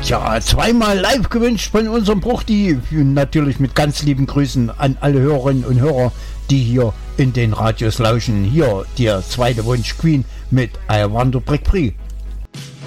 Tja, zweimal live gewünscht von unserem Bruchti. Natürlich mit ganz lieben Grüßen an alle Hörerinnen und Hörer, die hier in den Radios lauschen. Hier der zweite Wunsch Queen mit I Wonder Brick Free.